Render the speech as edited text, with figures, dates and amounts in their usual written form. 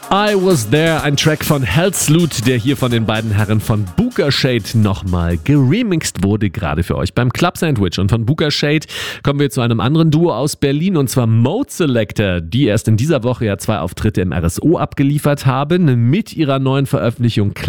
I Was There, ein Track von Hellsloot, der hier von den beiden Herren von Booka Shade nochmal geremixed wurde, gerade für euch beim Club Sandwich. Und von Booka Shade kommen wir zu einem anderen Duo aus Berlin, und zwar Mode Selector, die erst in dieser Woche ja 2 Auftritte im RSO abgeliefert haben mit ihrer neuen Veröffentlichung